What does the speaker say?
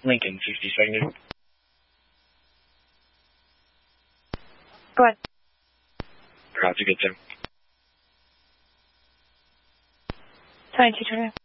Lincoln 62nd. Go ahead. Roger, good, sir. 2220.